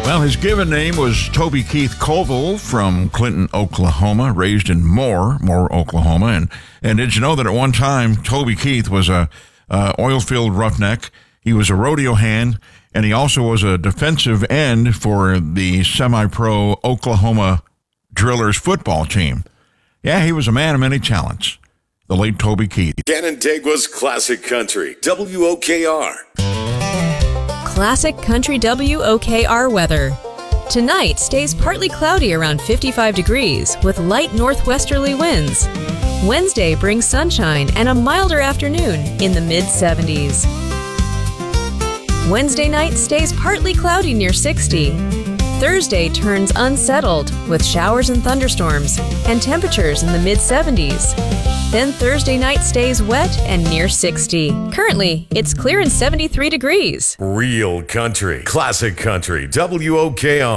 Well, his given name was Toby Keith Colville from Clinton, Oklahoma, raised in Moore, Oklahoma. And did you know that at one time, Toby Keith was a oil-filled roughneck? He was a rodeo hand, and he also was a defensive end for the semi-pro Oklahoma Drillers football team. Yeah, he was a man of many talents, the late Toby Keith. Canandaigua's Classic Country, WOKR. Classic Country WOKR weather. Tonight stays partly cloudy around 55 degrees with light northwesterly winds. Wednesday brings sunshine and a milder afternoon in the mid-70s. Wednesday night stays partly cloudy near 60. Thursday turns unsettled with showers and thunderstorms and temperatures in the mid-70s. Then Thursday night stays wet and near 60. Currently, it's clear and 73 degrees. Real country, classic country, WOKR.